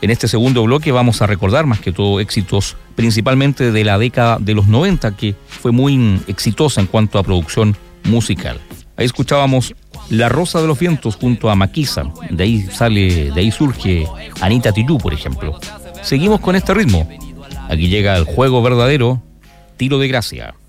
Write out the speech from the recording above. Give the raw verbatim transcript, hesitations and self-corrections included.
En este segundo bloque vamos a recordar más que todo éxitos principalmente de la década de los noventa, que fue muy exitosa en cuanto a producción musical. Ahí escuchábamos La Rosa de los Vientos junto a Maquisa, de ahí sale, de ahí surge Anita Tijoux, por ejemplo. Seguimos con este ritmo. Aquí llega el juego verdadero, Tiro de Gracia.